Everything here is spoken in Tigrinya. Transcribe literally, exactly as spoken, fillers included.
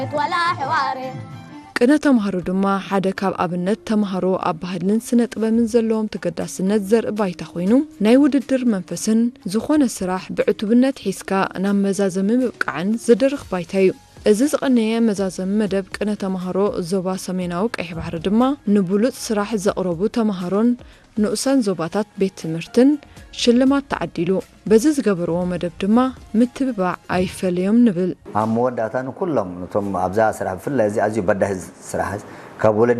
ቅነ ተምሃሮ ድማ ሓደ ካብ ኣብነት ተምሃሮ ኣብ ባህልን ስነ ጥበብን ዘለዎም ተገዳስነት ዘርኢ ባይታ ኮይኑ ናይ ውድድር መንፈስን ዝኾነ ስራሕ ብዕቱብነት ሒዝካ ናብ መዛዘሚ ምብቃዕን ዝድርኽ ባይታ እዩ እዚ ዝቐነየ መዛዘሚ መደብ ቅነ ተምሃሮ ዞባ ሰሜናዊ ቀይሕ ባሕሪ ድማ ንብሉፅ ስራሕ ዘቕረቡ ተምሃሮን ንኡሳን ዞባታት ቤት ትምህርትን ሽልማት ተዓዲሉ በዚ ዝገበርዎ መደብ ድማ ምትብባዕ ኣይፈልዮም ንብል ኣብ መወዳእታን ኩሎም ነቶም ኣብዛ ስራሕ ብፍላይ እዚ ኣዝዩ በዳህ ስራሕ ካብ